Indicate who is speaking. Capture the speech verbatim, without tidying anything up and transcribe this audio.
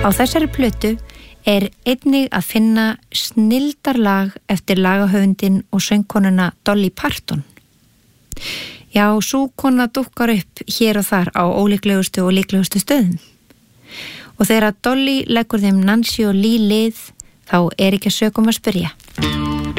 Speaker 1: Á þessari plötu er einnig að finna snildarlag eftir lagahöfundinn og söngkonuna Dolly Parton. Já, sú kona dúkkar upp hér og þar á ólíklegustu og líklegustu stöðum. Og þegar Dolly leggur þeim Nancy og Lee lið, þá er ekki að sökum að spyrja.